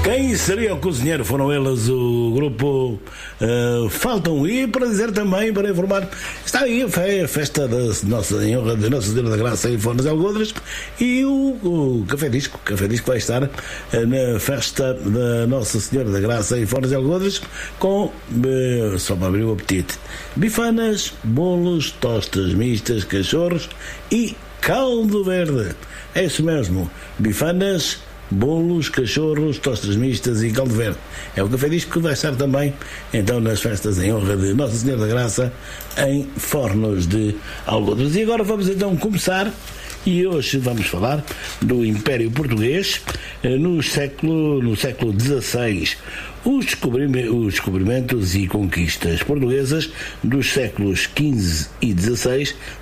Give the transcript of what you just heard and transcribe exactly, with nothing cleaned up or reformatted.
Quem seria o cozinheiro? Foram eles o grupo uh, Faltam. E para dizer também, para informar, está aí a festa da nossa, em honra de Nossa Senhora da Graça em Fornos de Algodres, e o, o Café Disco. O Café Disco vai estar uh, na festa da Nossa Senhora da Graça em Fornos de Algodres com, uh, só para abrir o apetite, bifanas, bolos, tostas mistas, cachorros e caldo verde. É isso mesmo, bifanas, bolos, cachorros, tostas mistas e caldo verde. É o Café Disco que vai estar também então nas festas em honra de Nossa Senhora da Graça em Fornos de Algodres. E agora vamos então começar, e hoje vamos falar do Império Português no século, no século dezasseis. Os descobrimentos e conquistas portuguesas dos séculos quinze e dezasseis